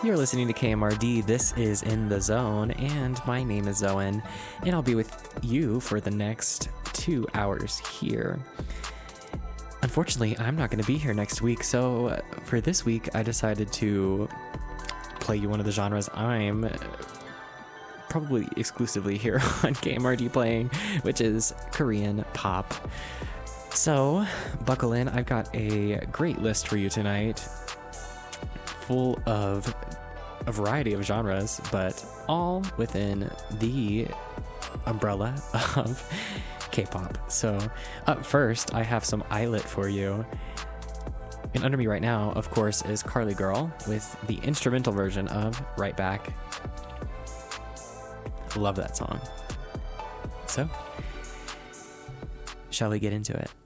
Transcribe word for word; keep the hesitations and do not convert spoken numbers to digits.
You're listening to K M R D. This is In the Zone, and my name is Zoen, and I'll be with you for the next two hours here. Unfortunately, I'm not going to be here next week, so for this week, I decided to play you one of the genres I'm probably exclusively here on K M R D playing, which is Korean pop. So, buckle in. I've got a great list for you tonight, full of a variety of genres, but all within the umbrella of K-pop. So, up first, I have some Islet for you. And under me right now, of course, is Carly Girl with the instrumental version of Right Back. Love that song. So, shall we get into it?